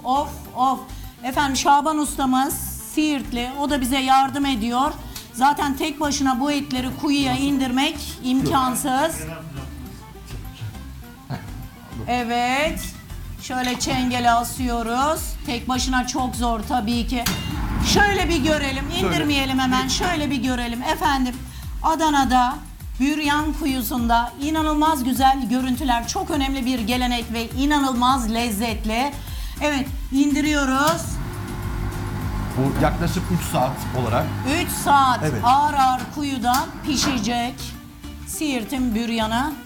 of of. Efendim Şaban ustamız Siirtli, o da bize yardım ediyor. Zaten tek başına bu etleri kuyuya indirmek imkansız. Evet. Şöyle çengele asıyoruz. Tek başına çok zor tabii ki. Şöyle bir görelim. İndirmeyelim hemen. Şöyle bir görelim. Efendim Adana'da Büryan Kuyusu'nda inanılmaz güzel görüntüler. Çok önemli bir gelenek ve inanılmaz lezzetli. Evet, indiriyoruz. Bu yaklaşık 3 saat olarak. 3 saat Evet. ağır ağır kuyuda pişecek Siirt'in büryanı.